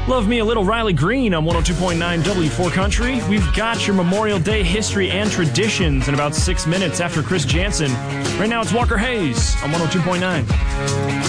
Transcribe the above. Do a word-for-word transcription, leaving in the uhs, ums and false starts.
Love me a little Riley Green on one oh two point nine W four Country. We've got your Memorial Day history and traditions in about six minutes after Chris Jansen. Right now it's Walker Hayes on one oh two point nine.